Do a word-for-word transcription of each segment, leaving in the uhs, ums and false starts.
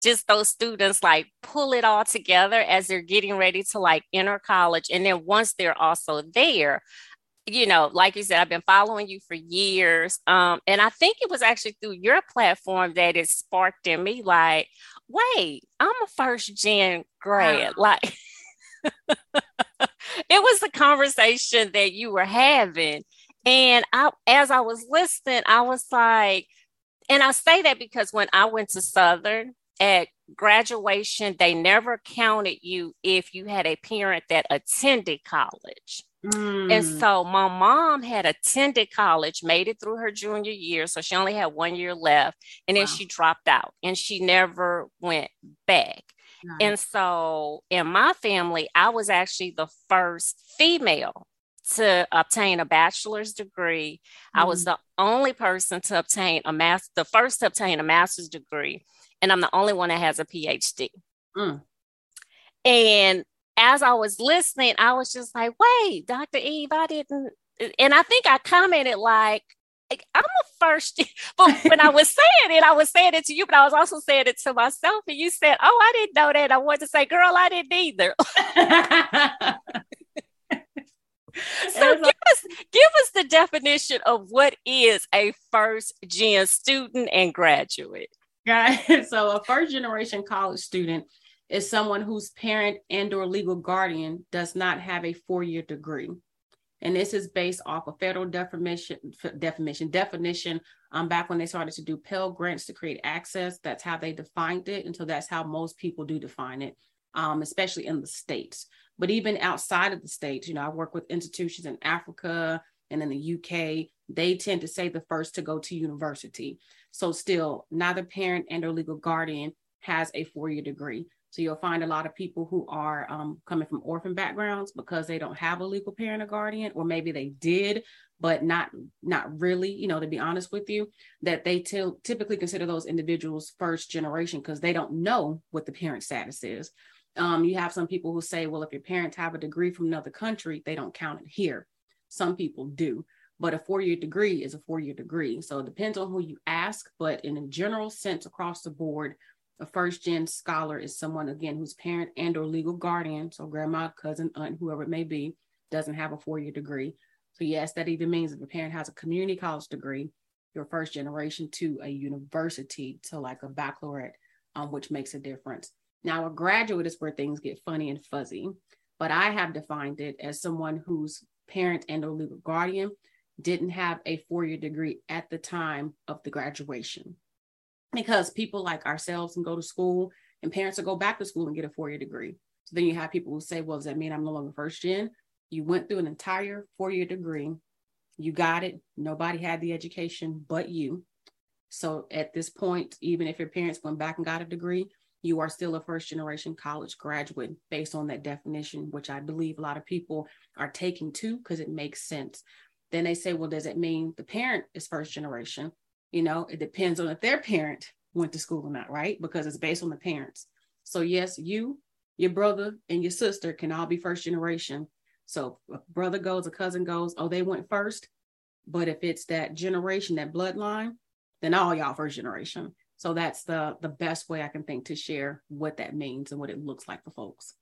just those students like pull it all together as they're getting ready to like enter college. And then once they're also there, you know, like you said, I've been following you for years. Um, and I think it was actually through your platform that it sparked in me like, wait, I'm a first gen grad. Wow. Like it was the conversation that you were having. And I, as I was listening, I was like, and I say that because when I went to Southern at graduation, they never counted you if you had a parent that attended college. And Mm, so my mom had attended college, made it through her junior year. So she only had one year left. And then wow. she dropped out and she never went back. Right. And so in my family, I was actually the first female to obtain a bachelor's degree. I was Mm, the only person to obtain a master, the first to obtain a master's degree. And I'm the only one that has a PhD. mm. And as I was listening, I was just like, wait, doctor Eve, I didn't. And I think I commented like, I'm a first, but when I was saying it, I was saying it to you, but I was also saying it to myself. And you said, oh, I didn't know that. I wanted to say, girl, I didn't either. So It's give like, us give us the definition of what is a first gen student and graduate. guys, so a first generation college student is someone whose parent and or legal guardian does not have a four-year degree. And this is based off a federal definition, definition, definition. Um, back when they started to do Pell Grants to create access, that's how they defined it. And so that's how most people do define it, um, especially in the States. But even outside of the States, you know, I work with institutions in Africa and in the U K. They tend to say the first to go to university. So still, neither parent and or legal guardian has a four-year degree. So you'll find a lot of people who are um, coming from orphan backgrounds because they don't have a legal parent or guardian, or maybe they did, but not not really, you know, to be honest with you, that they t- typically consider those individuals first generation because they don't know what the parent status is. Um, you have some people who say, well, if your parents have a degree from another country, they don't count it here. Some people do. But a four-year degree is a four-year degree. So it depends on who you ask, but in a general sense across the board, a first gen scholar is someone, again, whose parent and or legal guardian, so grandma, cousin, aunt, whoever it may be, doesn't have a four-year degree. So yes, that even means if a parent has a community college degree, you're first generation to a university, to like a baccalaureate, um, which makes a difference. Now, a graduate is where things get funny and fuzzy, but I have defined it as someone whose parent and or legal guardian didn't have a four-year degree at the time of the graduation. Because people like ourselves can go to school and parents will go back to school and get a four-year degree. So then you have people who say, well, does that mean I'm no longer first gen? You went through an entire four-year degree. You got it. Nobody had the education but you. So at this point, even if your parents went back and got a degree, you are still a first generation college graduate based on that definition, which I believe a lot of people are taking to because it makes sense. Then they say, well, does it mean the parent is first generation? You know, it depends on if their parent went to school or not, right? Because it's based on the parents. So yes, you, your brother, and your sister can all be first generation. So if a brother goes, a cousin goes, oh, they went first. But if it's that generation, that bloodline, then all y'all first generation. So that's the the best way I can think to share what that means and what it looks like for folks.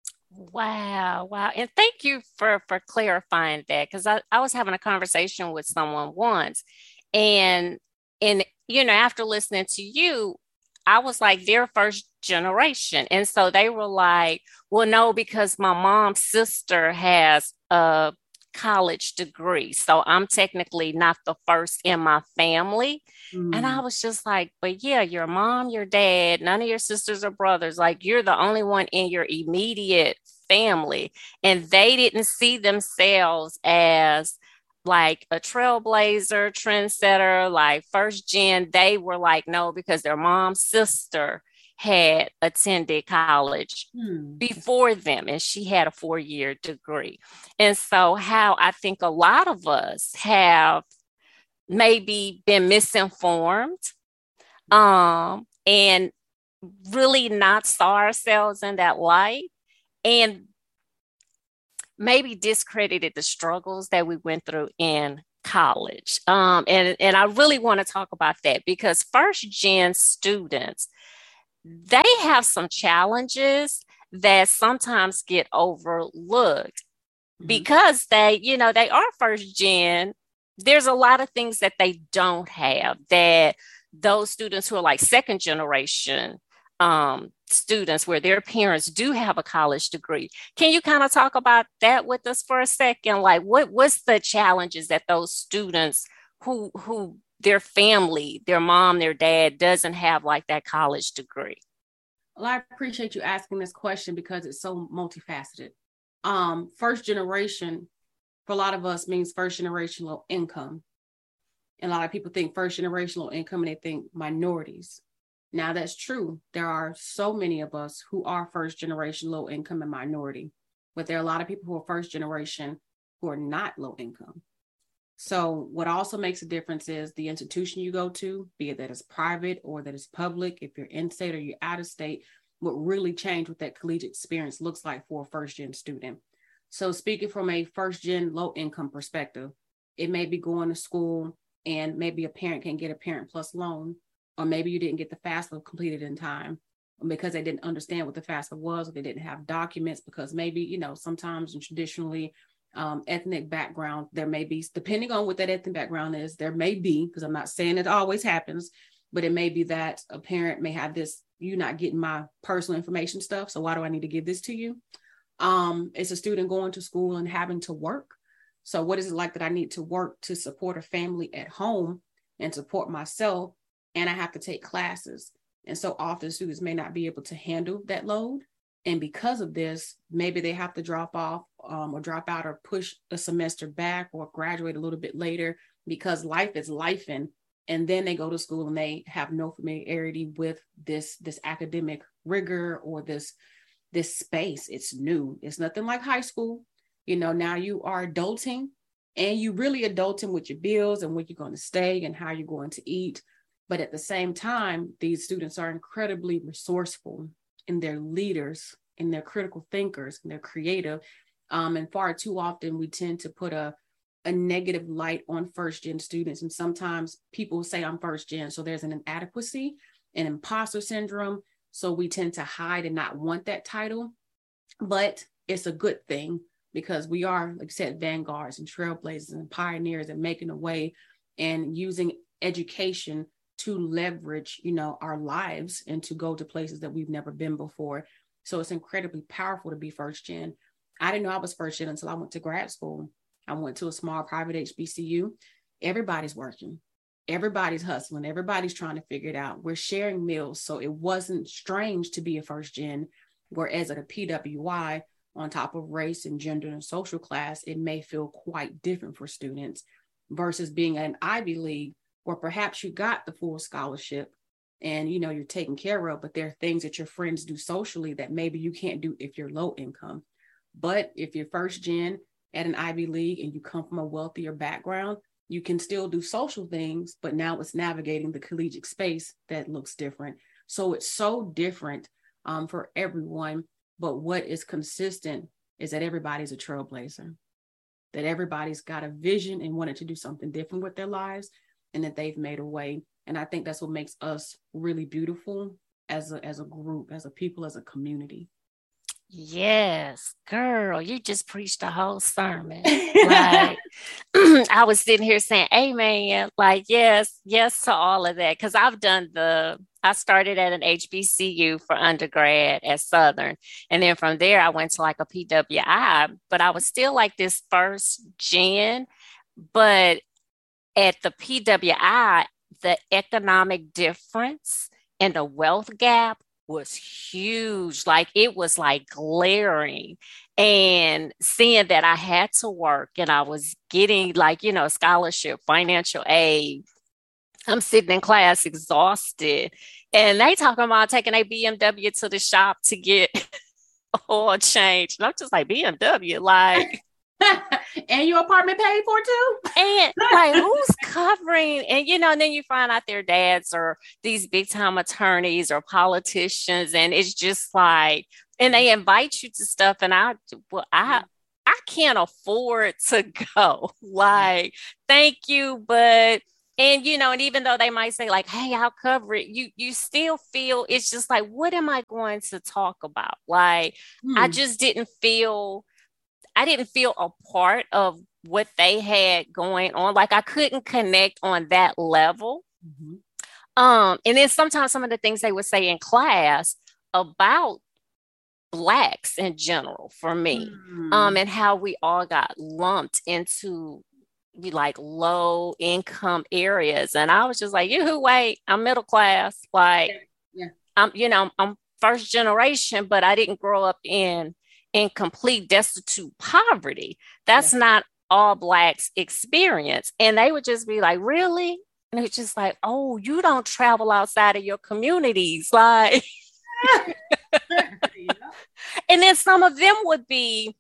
Wow, wow. And thank you for for clarifying that because I, I was having a conversation with someone once and and you know, after listening to you, I was like their first generation. And so they were like, well, no, because my mom's sister has a college degree. So I'm technically not the first in my family. And I Mm, was just like, but yeah, your mom, your dad, none of your sisters or brothers, like you're the only one in your immediate family. And they didn't see themselves as like a trailblazer, trendsetter, like first gen. They were like, no, because their mom's sister had attended college hmm. before them and she had a four year degree. And so, how I think a lot of us have maybe been misinformed um, and really not saw ourselves in that light and maybe discredited the struggles that we went through in college. Um, and, and I really want to talk about that because first gen students, they have some challenges that sometimes get overlooked Mm-hmm. because they, you know, they are first gen. There's a lot of things that they don't have that those students who are like second generation um, students where their parents do have a college degree. Can you kind of talk about that with us for a second? Like what what's the challenges that those students who who their family, their mom, their dad doesn't have like that college degree? Well, I appreciate you asking this question because it's so multifaceted. Um, first generation for a lot of us means first generation low income. And a lot of people think first generation low income and they think minorities. Now that's true. There are so many of us who are first generation low income and minority, but there are a lot of people who are first generation who are not low income. So what also makes a difference is the institution you go to, be it that it's private or that it's public, if you're in state or you're out of state, what really change what that collegiate experience looks like for a first gen student. So speaking from a first gen low income perspective, it may be going to school and maybe a parent can get a parent plus loan, or maybe you didn't get the FAFSA completed in time because they didn't understand what the FAFSA was, or they didn't have documents because maybe, you know, sometimes and traditionally um, ethnic background, there may be, depending on what that ethnic background is, there may be, because I'm not saying it always happens, but it may be that a parent may have this, you're not getting my personal information stuff, so why do I need to give this to you? Um, it's a student going to school and having to work. So what is it like that I need to work to support a family at home and support myself? And I have to take classes. And so often students may not be able to handle that load. And because of this, maybe they have to drop off um, or drop out or push a semester back or graduate a little bit later because life is lifing. And then they go to school and they have no familiarity with this, this academic rigor or this, this space. It's new. It's nothing like high school. You know, now you are adulting and you really adulting with your bills and where you're going to stay and how you're going to eat. But at the same time, these students are incredibly resourceful and they're leaders and they're critical thinkers and they're creative. Um, and far too often we tend to put a, a negative light on first gen students. And sometimes people say I'm first gen. So there's an inadequacy, an imposter syndrome. So we tend to hide and not want that title, but it's a good thing because we are, like I said, vanguards and trailblazers and pioneers and making a way and using education to leverage, you know, our lives and to go to places that we've never been before. So it's incredibly powerful to be first gen. I didn't know I was first gen until I went to grad school. I went to a small private H B C U. Everybody's working. Everybody's hustling. Everybody's trying to figure it out. We're sharing meals. So it wasn't strange to be a first gen, whereas at a P W I, on top of race and gender and social class, it may feel quite different for students versus being at an Ivy League, or perhaps you got the full scholarship and, you know, you're taken care of, but there are things that your friends do socially that maybe you can't do if you're low income. But if you're first gen at an Ivy League and you come from a wealthier background, you can still do social things, but now it's navigating the collegiate space that looks different. So it's so different um, for everyone. But what is consistent is that everybody's a trailblazer, that everybody's got a vision and wanted to do something different with their lives, and that they've made a way. And I think that's what makes us really beautiful as a, as a group, as a people, as a community. Yes, girl, you just preached a whole sermon. Like, I was sitting here saying, amen. Like, yes, yes to all of that. Because I've done the, I started at an H B C U for undergrad at Southern. And then from there, I went to like a P W I, but I was still like this first gen. But at the P W I, the economic difference and the wealth gap was huge. Like it was like glaring. And seeing that I had to work and I was getting like, you know, scholarship, financial aid. I'm sitting in class exhausted. And they talking about taking a B M W to the shop to get oil change. And I'm just like, B M W, like and your apartment paid for too? And like, who's covering? And, you know, and then you find out their dads are these big time attorneys or politicians. And it's just like, and they invite you to stuff. And I, well, I, I can't afford to go. Like, thank you, but And you know, and even though they might say like, hey, I'll cover it, you you still feel it's just like, what am I going to talk about? Like, I Hmm. just didn't feel I didn't feel a part of what they had going on. Like I couldn't connect on that level. Mm-hmm. Um, and then sometimes some of the things they would say in class about blacks in general for me, um, Mm. and how we all got lumped into like low income areas. And I was just like, you who wait, I'm middle class. Like Yeah. Yeah. I'm, you know, I'm first generation, but I didn't grow up in in complete destitute poverty. Yeah. That's not all blacks experience. And they would just be like, really? And it's just like, oh, you don't travel outside of your communities. Like, Yeah. and then some of them would be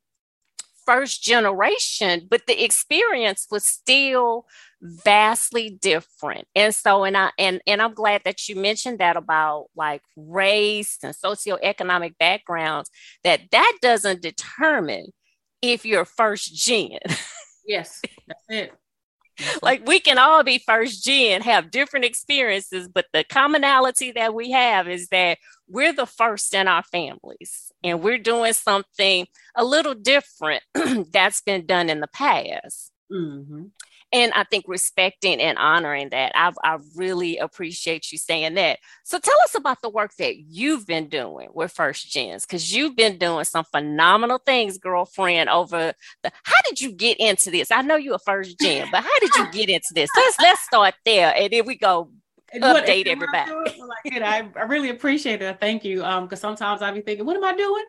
first generation, but the experience was still vastly different. And so, and I and and I'm glad that you mentioned that about like race and socioeconomic backgrounds, that that doesn't determine if you're first gen. Yes, that's it. That's it. Like we can all be first gen, have different experiences, but the commonality that we have is that we're the first in our families and we're doing something a little different that's been done in the past. Mm-hmm. And I think respecting and honoring that, I, I really appreciate you saying that. So tell us about the work that you've been doing with First Gens, because you've been doing some phenomenal things, girlfriend, over the, how did you get into this? I know you're a First Gen, but how did you get into this? Let's, let's start there and then we go And what update am I everybody. doing? Well, like, I, I really appreciate it. Thank you. Um, because sometimes I be thinking, what am I doing?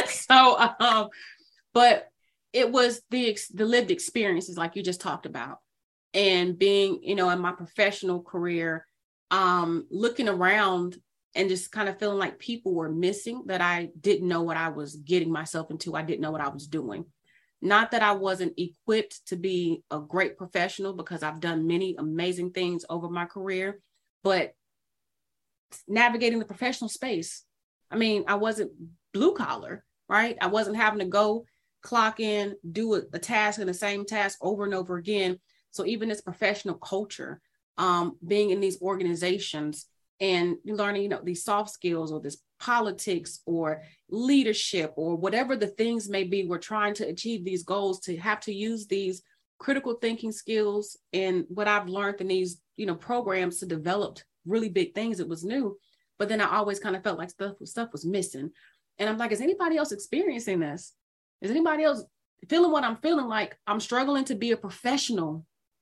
so um, but it was the the lived experiences like you just talked about. And being, you know, in my professional career, um, looking around and just kind of feeling like people were missing, that I didn't know what I was getting myself into. I didn't know what I was doing. Not that I wasn't equipped to be a great professional, because I've done many amazing things over my career, but navigating the professional space. I mean, I wasn't blue collar, right? I wasn't having to go clock in, do a, a task and the same task over and over again. So even this professional culture, um, being in these organizations and learning, you know, these soft skills or this politics or leadership or whatever the things may be, we're trying to achieve these goals, to have to use these critical thinking skills and what I've learned in these, you know, programs to develop really big things. It was new, but then I always kind of felt like stuff, stuff was missing. And I'm like, is anybody else experiencing this? Is anybody else feeling what I'm feeling? Like I'm struggling to be a professional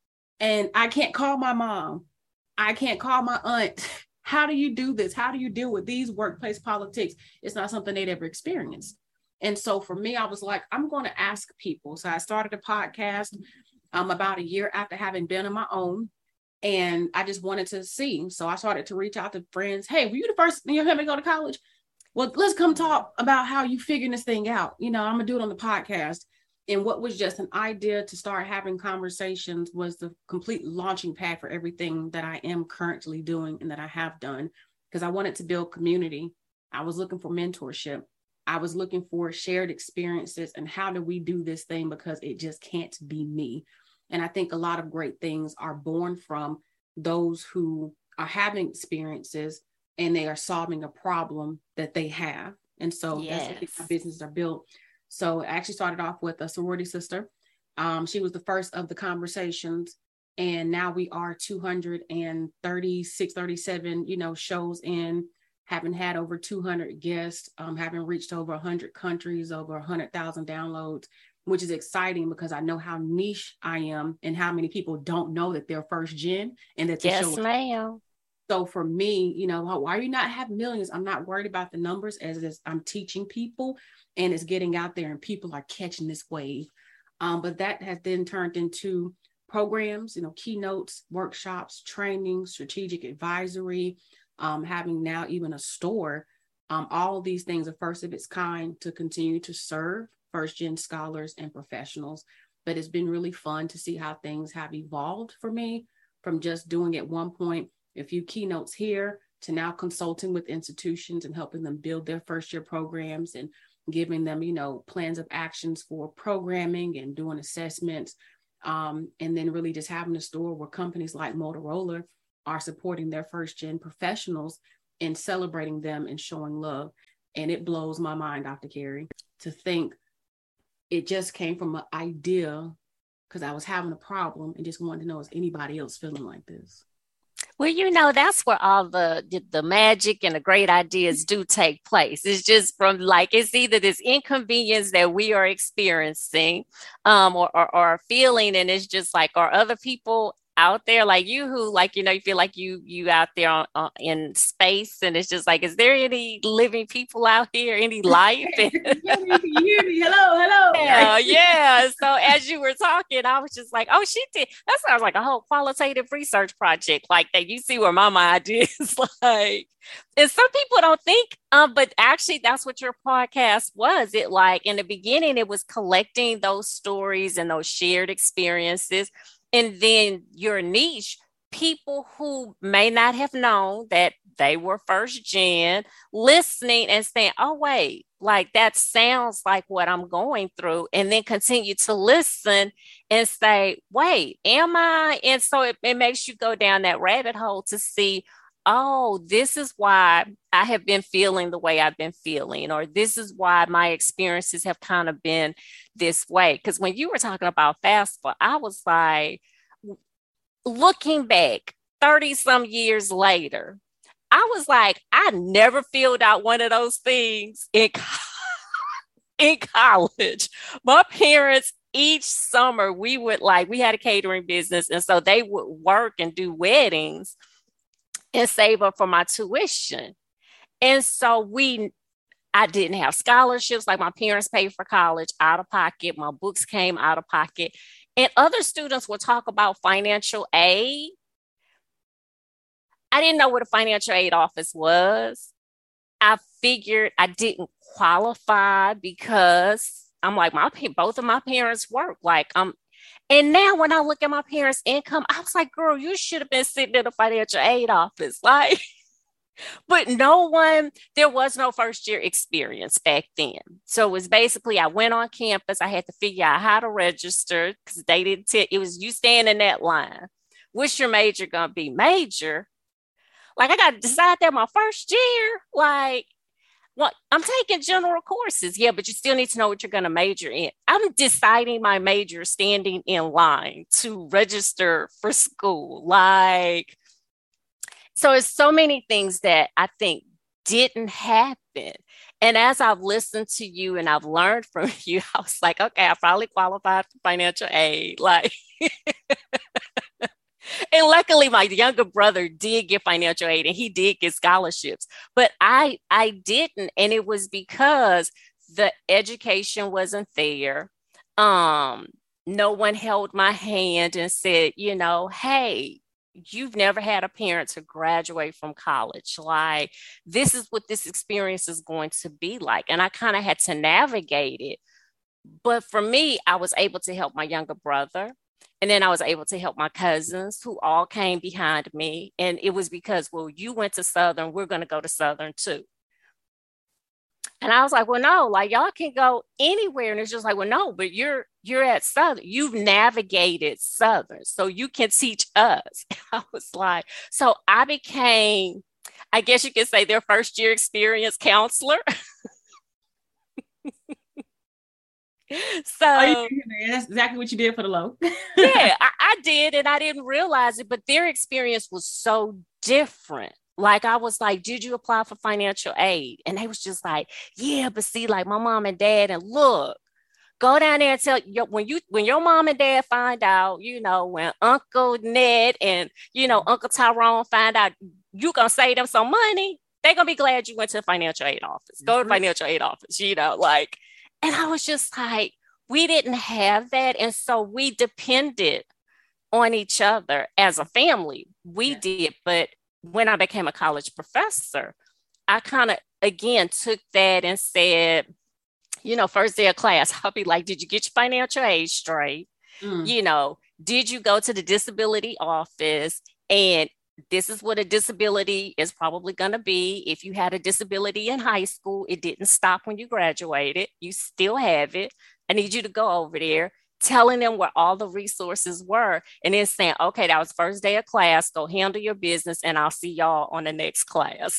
and I can't call my mom. I can't call my aunt. How do you do this? How do you deal with these workplace politics? It's not something they'd ever experienced. And so for me, I was like, I'm going to ask people. So I started a podcast um, about a year after having been on my own. And I just wanted to see. So I started to reach out to friends. Hey, were you the first you know, to go to college? Well, let's come talk about how you figuring this thing out. You know, I'm going to do it on the podcast. And what was just an idea to start having conversations was the complete launching pad for everything that I am currently doing and that I have done, because I wanted to build community. I was looking for mentorship. I was looking for shared experiences and how do we do this thing, because it just can't be me. And I think a lot of great things are born from those who are having experiences and they are solving a problem that they have. And so yes. That's what my businesses are built. So I actually started off with a sorority sister. Um, she was the first of the conversations. And now we are two hundred thirty-six, thirty-seven, you know, shows in, having had over two hundred guests, um, having reached over one hundred countries, over one hundred thousand downloads, which is exciting because I know how niche I am and how many people don't know that they're first gen and that the yes, show. ma'am. So for me, you know, why are you not have millions? I'm not worried about the numbers as, as I'm teaching people and it's getting out there and people are catching this wave. Um, but that has then turned into programs, you know, keynotes, workshops, training, strategic advisory, um, having now even a store. Um, all of these things are first of its kind to continue to serve first gen scholars and professionals. But it's been really fun to see how things have evolved for me from just doing at one point a few keynotes here to now consulting with institutions and helping them build their first year programs and giving them, you know, plans of actions for programming and doing assessments. Um, and then really just having a store where companies like Motorola are supporting their first gen professionals and celebrating them and showing love. And it blows my mind, Doctor Carey, to think it just came from an idea because I was having a problem and just wanted to know, is anybody else feeling like this? Well, you know, that's where all the, the the magic and the great ideas do take place. It's just from like it's either this inconvenience that we are experiencing, um, or, or or feeling, and it's just like, are other people out there like you who like you know you feel like you you out there on, on, in space, and it's just like, is there any living people out here, any life? Can you hear me? Hello, hello. Yeah, yeah. So as you were talking, I was just like, oh, she did. That sounds like a whole qualitative research project like that. You see where my mind is like. And some people don't think, um, but actually that's what your podcast was. It like in the beginning, it was collecting those stories and those shared experiences. And then your niche, people who may not have known that they were first gen, listening and saying, oh, wait, like that sounds like what I'm going through. And then continue to listen and say, wait, am I? And so it, it makes you go down that rabbit hole to see, oh, this is why I have been feeling the way I've been feeling, or this is why my experiences have kind of been this way. Because when you were talking about FAFSA, I was like, looking back thirty some years later, I was like, I never filled out one of those things in, in college. My parents, each summer, we would like, we had a catering business. And so they would work and do weddings and save up for my tuition. And so we, I didn't have scholarships. Like my parents paid for college out of pocket. My books came out of pocket. And other students will talk about financial aid. I didn't know what a financial aid office was. I figured I didn't qualify because I'm like, my both of my parents work. Like, um, and now when I look at my parents' income, I was like, girl, you should have been sitting in a financial aid office. Like, but no one, there was no first year experience back then. So it was basically, I went on campus. I had to figure out how to register because they didn't tell, it was you stand in that line. What's your major going to be? Major? Like, I got to decide that my first year. Like, well, I'm taking general courses. Yeah, but you still need to know what you're going to major in. I'm deciding my major standing in line to register for school. Like, so it's so many things that I think didn't happen. And as I've listened to you and I've learned from you, I was like, okay, I probably qualified for financial aid. Like, and luckily my younger brother did get financial aid and he did get scholarships, but I, I didn't. And it was because the education wasn't there. Um, no one held my hand and said, you know, hey, you've never had a parent to graduate from college. Like, this is what this experience is going to be like. And I kind of had to navigate it. But for me, I was able to help my younger brother. And then I was able to help my cousins who all came behind me. And it was because, well, you went to Southern, we're going to go to Southern too. And I was like, well, no, like y'all can go anywhere. And it's just like, well, no, but you're you're at Southern. You've navigated Southern, so you can teach us. I was like, so I became, I guess you could say, their first year experience counselor. So oh, that's exactly what you did for the low. Yeah, I, I did, and I didn't realize it, but their experience was so different. Like, I was like, did you apply for financial aid? And they was just like, yeah, but see, like my mom and dad, and look, go down there and tell your, when you when your mom and dad find out, you know, when Uncle Ned and, you know, Uncle Tyrone find out you gonna save them some money, they're gonna be glad you went to the financial aid office. Go to the financial aid office, you know, like, and I was just like, we didn't have that. And so we depended on each other as a family. We yeah. did. But when I became a college professor, I kind of, again, took that and said, you know, first day of class, I'll be like, did you get your financial aid straight? Mm. You know, did you go to the disability office? And this is what a disability is probably going to be. If you had a disability in high school, it didn't stop when you graduated. You still have it. I need you to go over there telling them where all the resources were, and then saying, okay, that was first day of class, go handle your business, and I'll see y'all on the next class.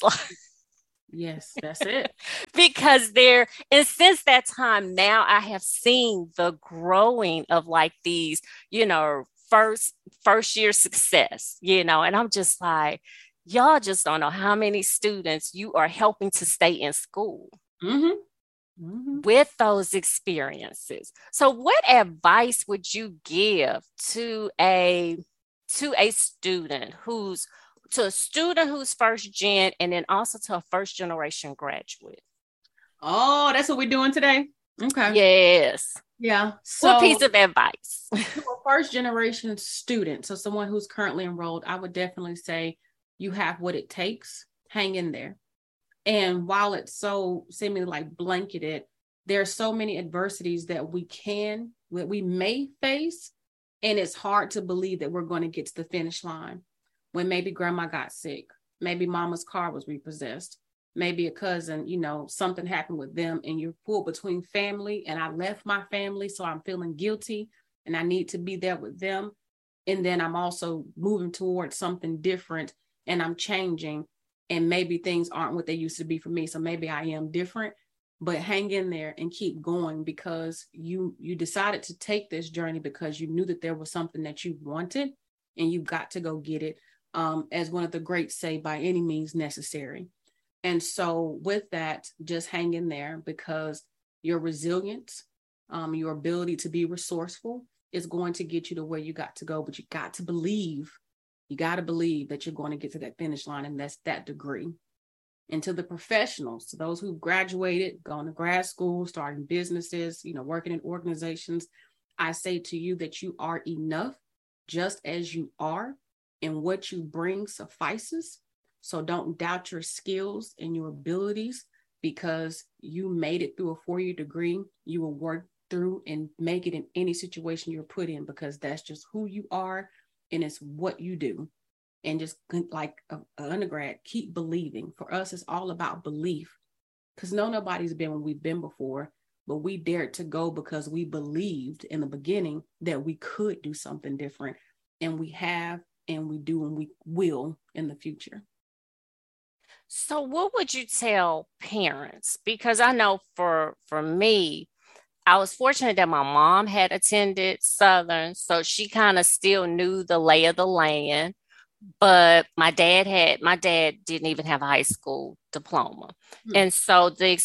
Yes, that's it. Because there, and since that time, now I have seen the growing of like these, you know, first first year success, you know, and I'm just like, y'all just don't know how many students you are helping to stay in school. Mm-hmm. Mm-hmm. With those experiences. So what advice would you give to a to a student who's to a student who's first gen, and then also to a first generation graduate? Oh, that's what we're doing today. Okay. Yes. Yeah. So, what So piece of advice? to a first generation student, so someone who's currently enrolled, I would definitely say you have what it takes. Hang in there. And while it's so seemingly like blanketed, there are so many adversities that we can, that we may face. And it's hard to believe that we're going to get to the finish line when maybe grandma got sick, maybe mama's car was repossessed, maybe a cousin, you know, something happened with them, and you're pulled between family. And I left my family, so I'm feeling guilty and I need to be there with them. And then I'm also moving towards something different, and I'm changing. And maybe things aren't what they used to be for me. So maybe I am different, but hang in there and keep going, because you you decided to take this journey because you knew that there was something that you wanted, and you got to go get it. Um, as one of the greats say, by any means necessary. And so with that, just hang in there, because your resilience, um, your ability to be resourceful is going to get you to where you got to go. But you got to believe You got to believe that you're going to get to that finish line, and that's that degree. And to the professionals, to those who've graduated, gone to grad school, starting businesses, you know, working in organizations, I say to you that you are enough just as you are, and what you bring suffices. So don't doubt your skills and your abilities, because you made it through a four-year degree. You will work through and make it in any situation you're put in, because that's just who you are. And it's what you do. And just like an undergrad, keep believing. For us, it's all about belief, because no, nobody's been where we've been before, but we dared to go because we believed in the beginning that we could do something different. And we have, and we do, and we will in the future. So what would you tell parents? Because I know for for me, I was fortunate that my mom had attended Southern, so she kind of still knew the lay of the land. But my dad had, my dad didn't even have a high school diploma. Hmm. And so the,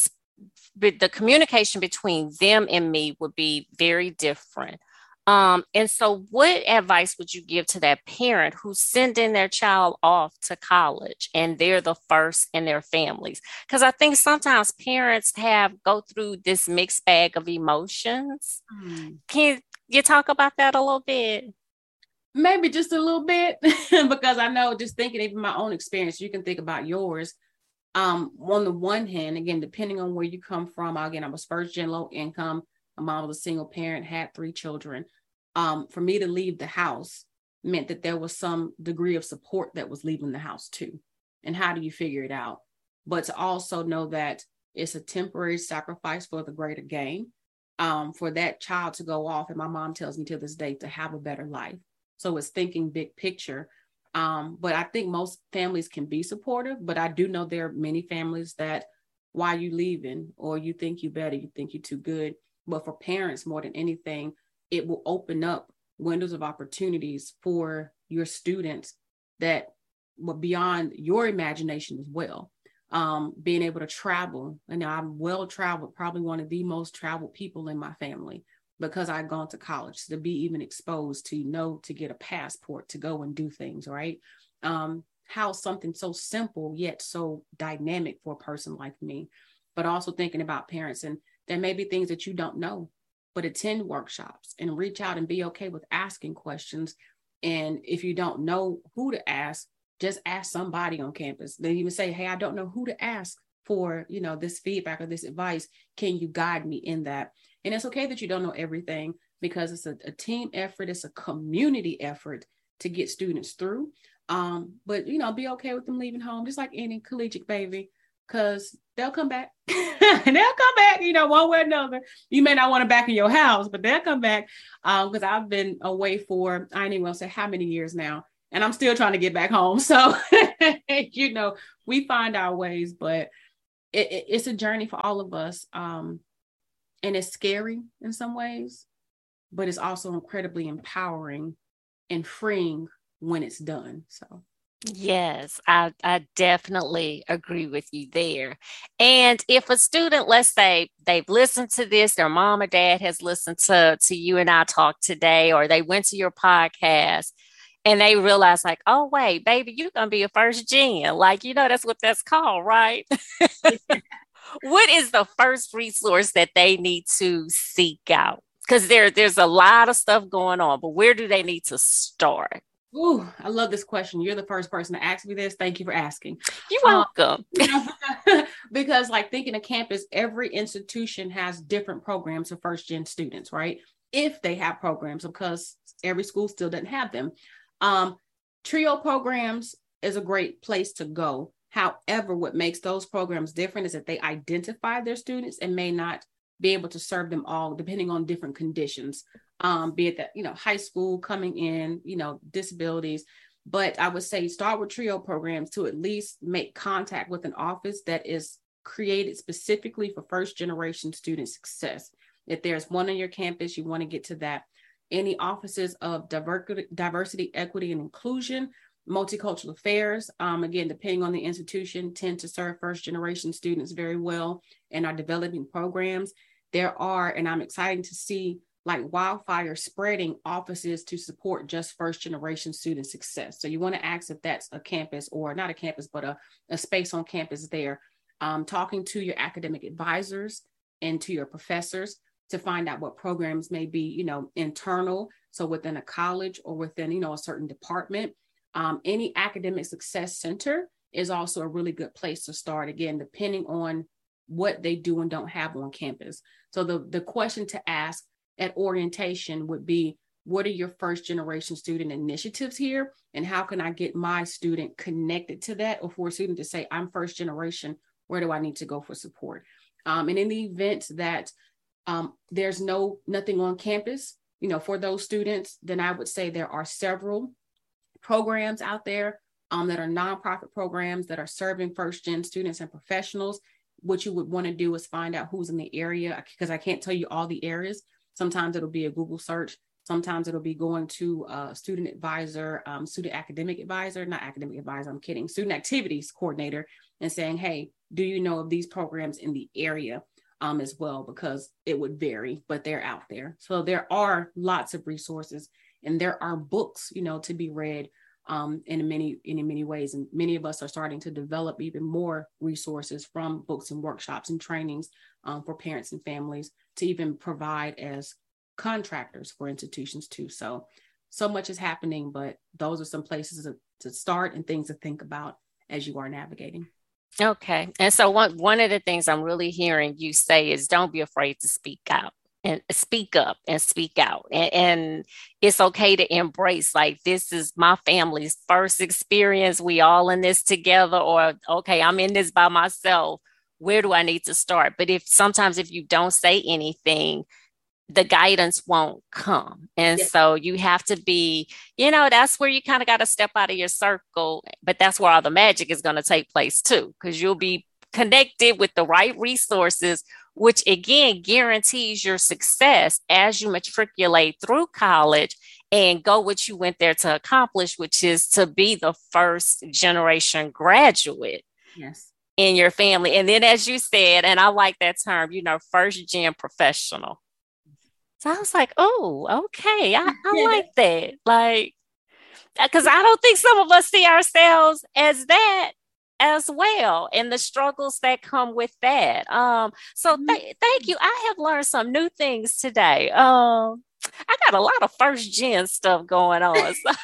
the communication between them and me would be very different. Um, and so what advice would you give to that parent who's sending their child off to college and they're the first in their families? Because I think sometimes parents have go through this mixed bag of emotions. Hmm. Can you talk about that a little bit? Maybe just a little bit, because I know, just thinking even my own experience, you can think about yours. Um, on the one hand, again, depending on where you come from, again, I was first gen low income. My mom was a single parent, had three children. Um, for me to leave the house meant that there was some degree of support that was leaving the house too. And how do you figure it out? But to also know that it's a temporary sacrifice for the greater gain, um, for that child to go off. And my mom tells me to this day to have a better life. So it's thinking big picture. Um, but I think most families can be supportive, but I do know there are many families that, why you leaving? Or you think you better, you think you're too good. But for parents, more than anything, it will open up windows of opportunities for your students that were beyond your imagination as well. Um, being able to travel. And I'm well traveled, probably one of the most traveled people in my family, because I'd gone to college, to be even exposed to know, to get a passport, to go and do things, right? Um, how something so simple yet so dynamic for a person like me, but also thinking about parents. And there may be things that you don't know, but attend workshops and reach out and be okay with asking questions. And if you don't know who to ask, just ask somebody on campus. They even say, hey, I don't know who to ask for, you know, this feedback or this advice. Can you guide me in that? And it's okay that you don't know everything, because it's a, a team effort. It's a community effort to get students through. Um, but, you know, be okay with them leaving home, just like any collegiate baby. because they'll come back. They'll come back, you know, one way or another. You may not want them back in your house, but they'll come back. Um, because I've been away for, I ain't even gonna say how many years now, and I'm still trying to get back home. So, you know, we find our ways, but it, it, it's a journey for all of us. Um, and it's scary in some ways, but it's also incredibly empowering and freeing when it's done. So. Yes, I, I definitely agree with you there. And if a student, let's say they've listened to this, their mom or dad has listened to, to you and I talk today, or they went to your podcast and they realize like, oh, wait, baby, you're going to be a first gen. Like, you know, that's what that's called, right? What is the first resource that they need to seek out? Because there, there's a lot of stuff going on, but where do they need to start? Ooh, I love this question. You're the first person to ask me this. Thank you for asking. You're welcome. Um, because like thinking of campus, every institution has different programs for first gen students, right? If they have programs, because every school still doesn't have them. Um, TRIO programs is a great place to go. However, what makes those programs different is that they identify their students and may not be able to serve them all depending on different conditions. Um, be it that, you know, high school coming in, you know, disabilities. But I would say start with TRIO programs to at least make contact with an office that is created specifically for first generation student success. If there's one on your campus, you want to get to that. Any offices of diversity, diversity, equity, and inclusion, multicultural affairs, um, again, depending on the institution, tend to serve first generation students very well and are developing programs. There are, and I'm excited to see like wildfire spreading offices to support just first generation student success. So you want to ask if that's a campus or not a campus, but a, a space on campus there. Um, talking to your academic advisors and to your professors to find out what programs may be, you know, internal. So within a college or within, you know, a certain department. Um, any academic success center is also a really good place to start, again, depending on what they do and don't have on campus. So the, the question to ask at orientation would be, what are your first generation student initiatives here? And how can I get my student connected to that? Or for a student to say, I'm first generation, where do I need to go for support? Um, and in the event that um, there's no nothing on campus, you know, for those students, then I would say there are several programs out there um, that are nonprofit programs that are serving first gen students and professionals. What you would want to do is find out who's in the area, because I can't tell you all the areas. Sometimes it'll be a Google search. Sometimes it'll be going to a student advisor, um, student academic advisor, not academic advisor, I'm kidding, student activities coordinator, and saying, hey, do you know of these programs in the area um, as well? Because it would vary, but they're out there. So there are lots of resources, and there are books, you know, to be read um, in many, in many ways. And many of us are starting to develop even more resources from books and workshops and trainings um, for parents and families to even provide as contractors for institutions too. So, so much is happening, but those are some places to, to start and things to think about as you are navigating. Okay. And so one, one of the things I'm really hearing you say is don't be afraid to speak out and speak up and speak out. And, and it's okay to embrace, like, this is my family's first experience. We all in this together, or, okay, I'm in this by myself. Where do I need to start? But if sometimes if you don't say anything, the guidance won't come. And yeah. So you have to be, you know, that's where you kind of got to step out of your circle. But that's where all the magic is going to take place too, because you'll be connected with the right resources, which again guarantees your success as you matriculate through college and go what you went there to accomplish, which is to be the first generation graduate. Yes. In your family. And then, as you said, and I like that term, you know, first gen professional. So I was like, oh, okay. I, I like that. Like, because I don't think some of us see ourselves as that as well, and the struggles that come with that. Um, so th- thank you. I have learned some new things today. Um, I got a lot of first gen stuff going on. So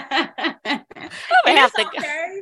I'm gonna have to okay.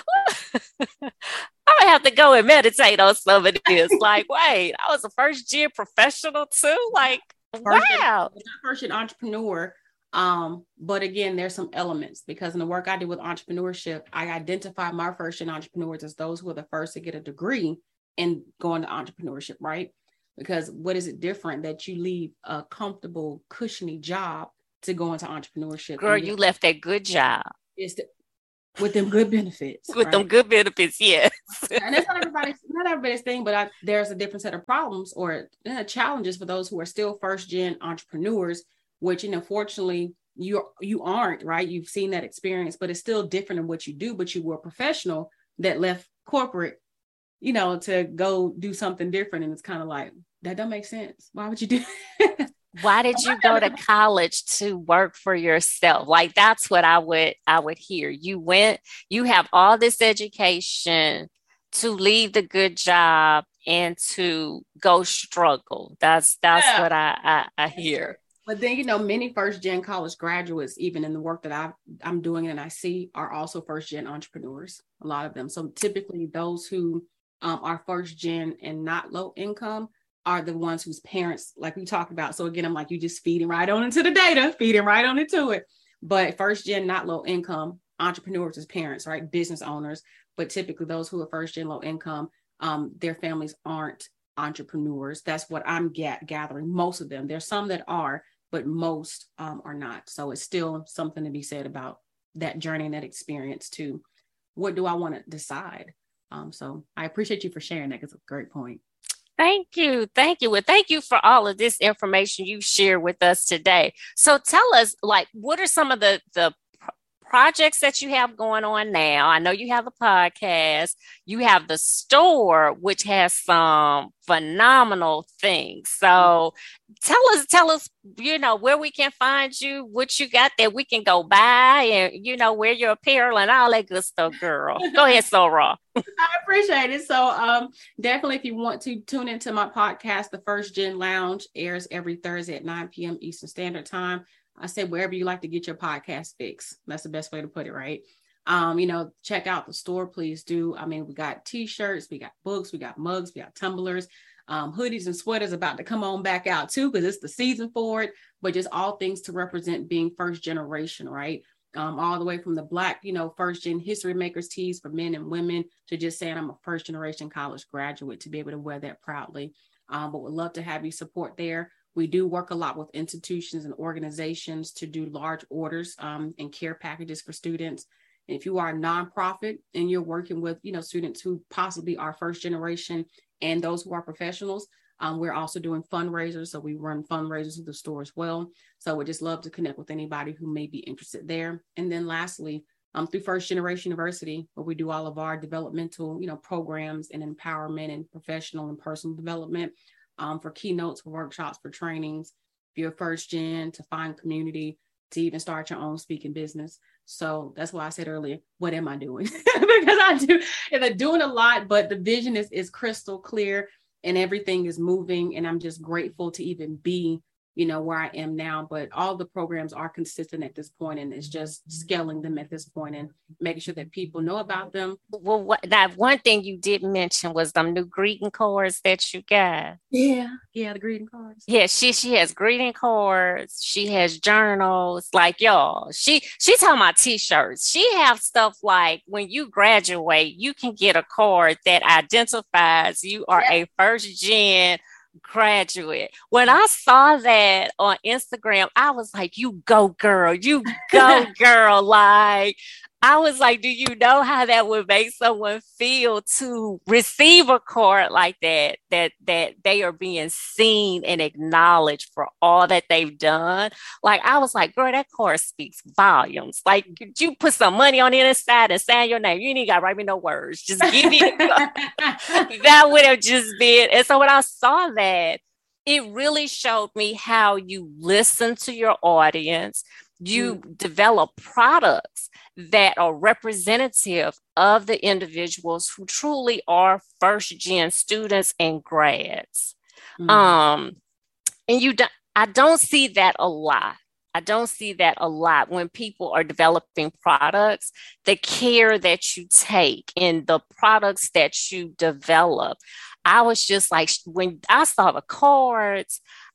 go. I'm gonna have to go and meditate on some of this. Like, wait, I was a first gen professional too. Like, first wow, gen, first gen entrepreneur. Um, but again, there's some elements because in the work I did with entrepreneurship, I identified my first gen entrepreneurs as those who are the first to get a degree and go into entrepreneurship, right? Because what is it different that you leave a comfortable, cushiony job to go into entrepreneurship? Girl, you left that good job. It's the, with them good benefits. With right? them good benefits, yes. And that's not everybody's not everybody's thing, but I, there's a different set of problems or uh, challenges for those who are still first gen entrepreneurs, which, you know, fortunately you you aren't, right? You've seen that experience, but it's still different in what you do. But you were a professional that left corporate, you know, to go do something different. And it's kind of like, that don't make sense. Why would you do Why did you go to college to work for yourself? Like, that's what I would, I would hear. You went, you have all this education to leave the good job and to go struggle. That's, that's yeah. what I, I, I hear. But then, you know, many first gen college graduates, even in the work that I, I'm doing and I see, are also first gen entrepreneurs, a lot of them. So typically those who um, are first gen and not low income are the ones whose parents, like we talked about. So again, I'm like, you just feeding right on into the data, feeding right on into it. But first gen, not low income entrepreneurs as parents, right? Business owners, but typically those who are first gen low income, um, their families aren't entrepreneurs. That's what I'm ga- gathering. Most of them, there's some that are, but most um, are not. So it's still something to be said about that journey and that experience too. What do I want to decide? Um, so I appreciate you for sharing that. It's a great point. Thank you. Thank you. Well, thank you for all of this information you shared with us today. So tell us, like, what are some of the, the projects that you have going on now? I know you have a podcast, you have the store, which has some phenomenal things. So tell us, tell us, you know, where we can find you, what you got that we can go buy and, you know, wear your apparel and all that good stuff, girl. Go ahead, Sora. I appreciate it. So um, definitely if you want to tune into my podcast, The First Gen Lounge airs every Thursday at nine p.m. Eastern Standard Time. I say wherever you like to get your podcast fix. That's the best way to put it, right? Um, you know, check out the store, please do. I mean, we got t-shirts, we got books, we got mugs, we got tumblers, um, hoodies and sweaters about to come on back out too, because it's the season for it, but just all things to represent being first generation, right? Um, all the way from the Black, you know, first gen history makers tees for men and women to just saying I'm a first generation college graduate, to be able to wear that proudly. Um, but would love to have you support there. We do work a lot with institutions and organizations to do large orders um, and care packages for students. And if you are a nonprofit and you're working with, you know, students who possibly are first generation and those who are professionals, um, we're also doing fundraisers. So we run fundraisers at the store as well. So we just love to connect with anybody who may be interested there. And then lastly, um, through First Generation University, where we do all of our developmental, you know, programs and empowerment and professional and personal development. Um, for keynotes, for workshops, for trainings, if you're first gen, to find community, to even start your own speaking business. So that's why I said earlier, what am I doing? Because I do, and I'm doing a lot, but the vision is, is crystal clear and everything is moving. And I'm just grateful to even be, you know, where I am now. But all the programs are consistent at this point, and it's just scaling them at this point and making sure that people know about them. Well, what, that one thing you did mention was them new greeting cards that you got. Yeah, yeah, the greeting cards. Yeah, she she has greeting cards. She has journals. Like, y'all, she she's talking about t-shirts. She have stuff like when you graduate, you can get a card that identifies you are yeah. a first gen graduate. When I saw that on Instagram, I was like, you go girl, you go girl. Like, I was like, do you know how that would make someone feel to receive a card like that, that, that they are being seen and acknowledged for all that they've done? Like, I was like, girl, that card speaks volumes. Like, could you put some money on the inside and sign your name? You ain't got to write me no words. Just give me the that would have just been. And so when I saw that, it really showed me how you listen to your audience. You mm. develop products that are representative of the individuals who truly are first gen students and grads. Mm. Um, and you, do, I don't see that a lot. I don't see that a lot when people are developing products, the care that you take in the products that you develop. I was just like, when I saw the cards,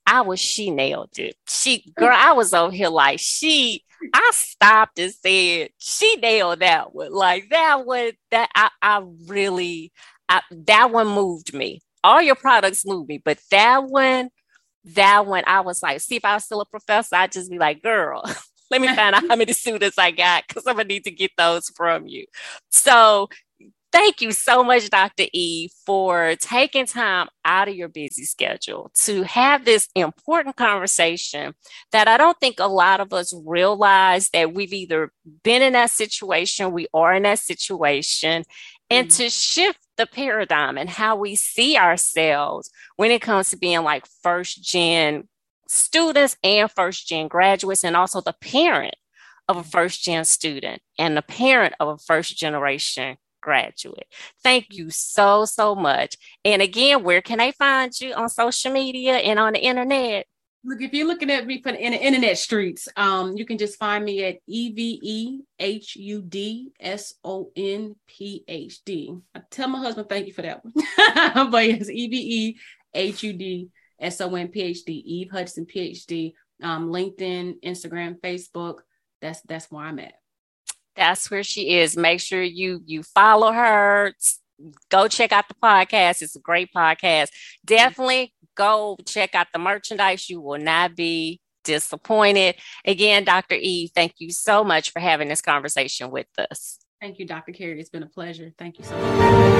I was, she nailed it. She, girl, I was over here like, she, I stopped and said, she nailed that one. Like that one, that I, I really, I, that one moved me. All your products moved me, but that one, that one, I was like, see, if I was still a professor, I'd just be like, girl, let me find out how many students I got because I'm gonna need to get those from you. So thank you so much, Doctor E, for taking time out of your busy schedule to have this important conversation that I don't think a lot of us realize that we've either been in that situation, we are in that situation, and mm-hmm. to shift the paradigm and how we see ourselves when it comes to being like first gen students and first gen graduates, and also the parent of a first gen student and the parent of a first generation graduate. Thank you so, so much. And again, where can they find you on social media and on the internet? Look, if you're looking at me for the internet streets, um, you can just find me at E V E H U D S O N P H D. I tell my husband thank you for that one. But it's E V E H U D S O N P H D, Eve Hudson P H D, um, LinkedIn, Instagram, Facebook. That's that's where I'm at. That's where she is. Make sure you you follow her. Go check out the podcast. It's a great podcast. Definitely go check out the merchandise. You will not be disappointed. Again, Doctor E, thank you so much for having this conversation with us. Thank you, Doctor Carey. It's been a pleasure. Thank you so much.